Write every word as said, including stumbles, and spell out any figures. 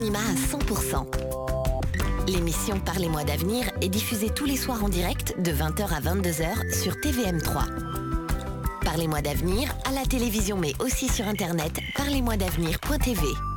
Anima à cent pour cent. L'émission Parlez-moi d'avenir est diffusée tous les soirs en direct de vingt heures à vingt-deux heures sur T V M trois. Parlez-moi d'avenir à la télévision mais aussi sur internet parlez moi d'avenir point t v.